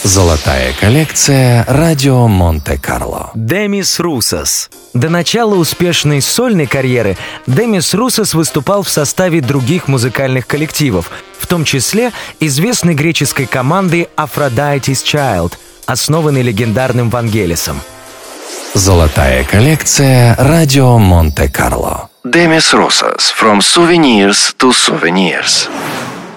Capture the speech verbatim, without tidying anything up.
Золотая коллекция «Радио Монте-Карло». Демис Русос. До начала успешной сольной карьеры Демис Русос выступал в составе других музыкальных коллективов, в том числе известной греческой команды Aphrodite's Child, основанной легендарным Вангелисом. Золотая коллекция «Радио Монте-Карло». Демис Русос. From Souvenirs to Souvenirs.